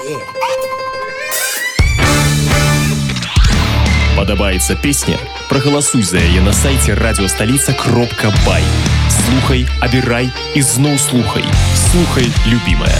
Падабаецца песня? Прагаласуй за яе на сайце радиостолица.бай. Слухай, абірай і зноў слухай. Слухай, любімая.